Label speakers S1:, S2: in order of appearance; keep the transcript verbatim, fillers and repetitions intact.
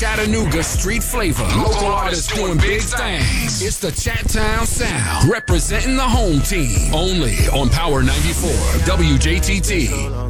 S1: Chattanooga street flavor. Local artists doing big things. It's the Chat Town Sound, representing the home team. Only on Power ninety-four W J T T.